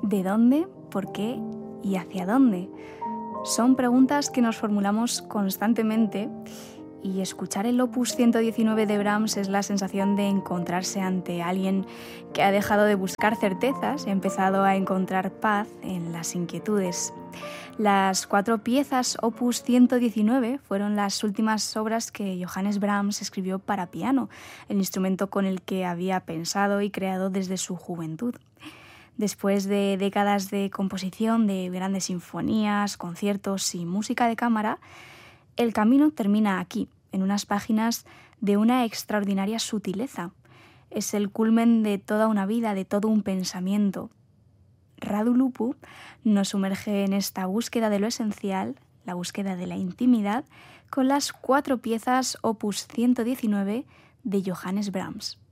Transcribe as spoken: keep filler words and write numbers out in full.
¿De dónde? ¿Por qué? ¿Y hacia dónde? Son preguntas que nos formulamos constantemente y escuchar el Opus ciento diecinueve de Brahms es la sensación de encontrarse ante alguien que ha dejado de buscar certezas y ha empezado a encontrar paz en las inquietudes. Las cuatro piezas Opus ciento diecinueve fueron las últimas obras que Johannes Brahms escribió para piano, el instrumento con el que había pensado y creado desde su juventud. Después de décadas de composición de grandes sinfonías, conciertos y música de cámara, el camino termina aquí, en unas páginas de una extraordinaria sutileza. Es el culmen de toda una vida, de todo un pensamiento. Radu Lupu nos sumerge en esta búsqueda de lo esencial, la búsqueda de la intimidad, con las cuatro piezas Opus ciento diecinueve de Johannes Brahms.